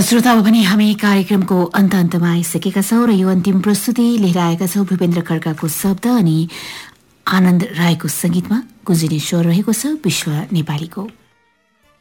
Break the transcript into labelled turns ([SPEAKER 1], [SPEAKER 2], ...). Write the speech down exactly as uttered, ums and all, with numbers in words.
[SPEAKER 1] श्रोता भने हामी कार्यक्रमको अन्त अन्तमा आइसकेका छौं र यो अन्तिम प्रस्तुति लिएर आएका छौं भूपेन्द्र खड्काको शब्द अनि आनन्द रायको संगीतमा गुन्जिने स्वर रहेको छ विश्व नेपालीको।